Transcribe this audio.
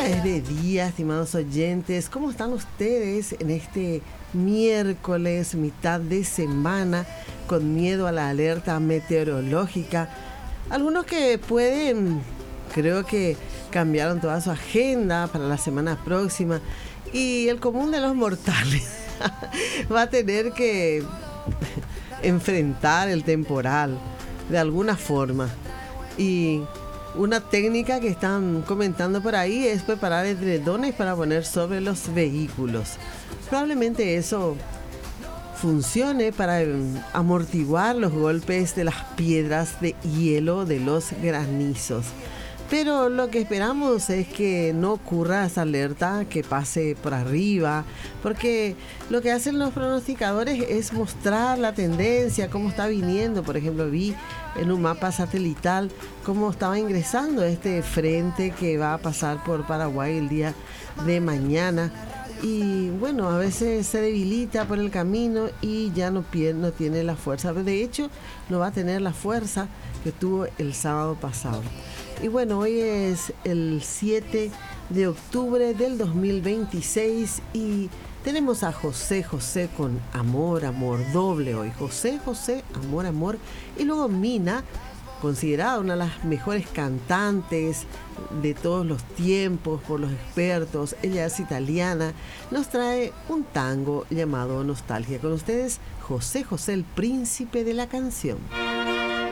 Ya es de día, estimados oyentes. ¿Cómo están ustedes en este miércoles, mitad de semana, con miedo a la alerta meteorológica? Algunos que pueden, creo que cambiaron toda su agenda para la semana próxima. Y el común de los mortales va a tener que enfrentar el temporal de alguna forma. Y una técnica que están comentando por ahí es preparar edredones para poner sobre los vehículos. Probablemente eso funcione para amortiguar los golpes de las piedras de hielo, de los granizos. Pero lo que esperamos es que no ocurra esa alerta, que pase por arriba, porque lo que hacen los pronosticadores es mostrar la tendencia, cómo está viniendo. Por ejemplo, vi en un mapa satelital cómo estaba ingresando este frente que va a pasar por Paraguay el día de mañana. Y bueno, a veces se debilita por el camino y ya no tiene la fuerza. De hecho, no va a tener la fuerza que tuvo el sábado pasado. Y bueno, hoy es el 7 de octubre del 2026 y tenemos a José José con Amor, Amor doble hoy. José José, Amor, Amor. Y luego Mina, considerada una de las mejores cantantes de todos los tiempos por los expertos. Ella es italiana. Nos trae un tango llamado Nostalgia. Con ustedes, José José, el príncipe de la canción.